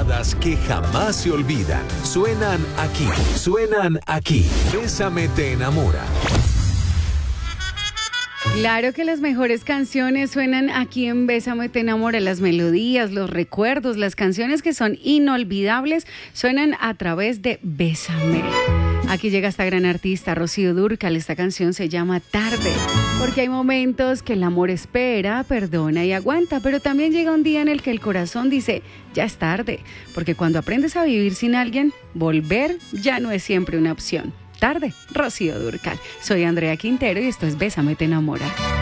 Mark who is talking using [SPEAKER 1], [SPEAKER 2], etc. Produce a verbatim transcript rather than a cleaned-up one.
[SPEAKER 1] baladas que jamás se olvidan. Suenan aquí, suenan aquí. Bésame te enamora.
[SPEAKER 2] Claro que las mejores canciones suenan aquí en Bésame te enamora. Las melodías, los recuerdos, las canciones que son inolvidables suenan a través de Bésame. Aquí llega esta gran artista, Rocío Dúrcal. Esta canción se llama Tarde, porque hay momentos que el amor espera, perdona y aguanta, pero también llega un día en el que el corazón dice, ya es tarde, porque cuando aprendes a vivir sin alguien, volver ya no es siempre una opción. Tarde, Rocío Dúrcal. Soy Andrea Quintero y esto es Bésame te enamora.